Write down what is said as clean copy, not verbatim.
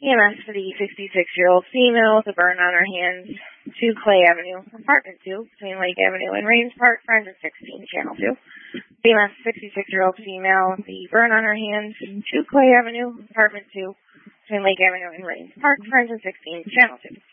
EMS for the 66-year-old female with a burn on her hands, 2 Clay Avenue, apartment 2, between Lake Avenue and Rains Park, 416, channel 2. EMS 66-year-old female with the burn on her hands, 2 Clay Avenue, apartment 2, between Lake Avenue and Rains Park, 416, channel 2.